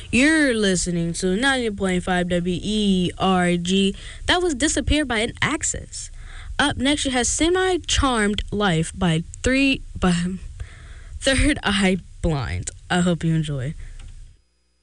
You're listening to 90.5 WERG. That was Disappear by An Axis. Up next, you have Semi-Charmed Life by Third Eye Blind. I hope you enjoy.